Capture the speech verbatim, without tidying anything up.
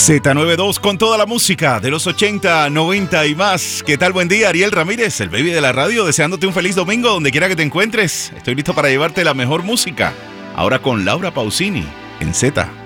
Z noventa y dos con toda la música de los ochenta, noventa y más. ¿Qué tal? Buen día, Ariel Ramírez, el baby de la radio, deseándote un feliz domingo donde quiera que te encuentres. Estoy listo para llevarte la mejor música. Ahora con Laura Pausini en Z.